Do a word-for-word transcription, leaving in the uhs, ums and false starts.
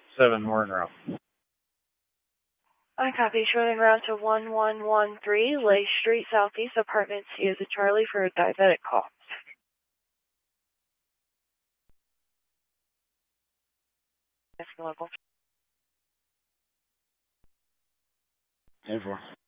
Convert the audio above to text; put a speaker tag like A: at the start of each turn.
A: seven Morgan Road.
B: I copy. Showing route to one one one three, Lake Street, Southeast, Apartment C as a Charlie for a diabetic call.
A: ten four.